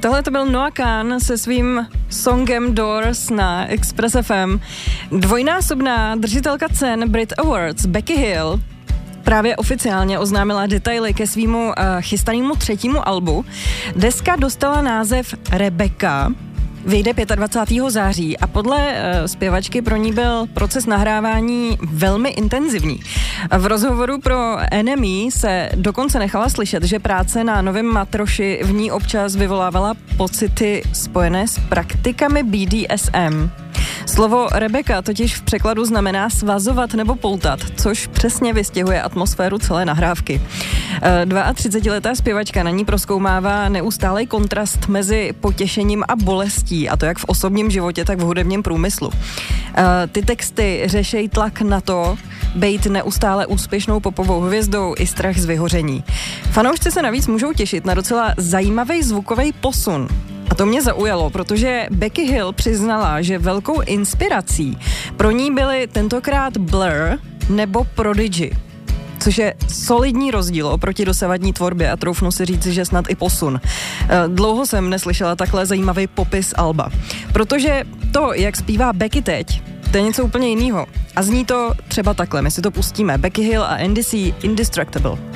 Tohle to byl Noah Kahan se svým songem Doors na Express FM. Dvojnásobná držitelka cen Brit Awards Becky Hill právě oficiálně oznámila detaily ke svýmu chystanému 3. albu. Deska dostala název Rebecca, vyjde 25. září a podle zpěvačky pro ní byl proces nahrávání velmi intenzivní. V rozhovoru pro NME se dokonce nechala slyšet, že práce na novém matroši v ní občas vyvolávala pocity spojené s praktikami BDSM. Slovo Rebecca totiž v překladu znamená svazovat nebo poutat, což přesně vystihuje atmosféru celé nahrávky. 32letá zpěvačka na ní prozkoumává neustálý kontrast mezi potěšením a bolestí, a to jak v osobním životě, tak v hudebním průmyslu. Ty texty řešejí tlak na to, bejt neustále úspěšnou popovou hvězdou i strach z vyhoření. Fanoušci se navíc můžou těšit na docela zajímavý zvukový posun. A to mě zaujalo, protože Becky Hill přiznala, že velkou inspirací pro ní byly tentokrát Blur nebo Prodigy, což je solidní rozdíl oproti dosavadní tvorbě a troufnu si říct, že snad i posun. Dlouho jsem neslyšela takhle zajímavý popis alba, protože to, jak zpívá Becky teď, to je něco úplně jiného. A zní to třeba takhle, my si to pustíme. Becky Hill a NDC Indestructible.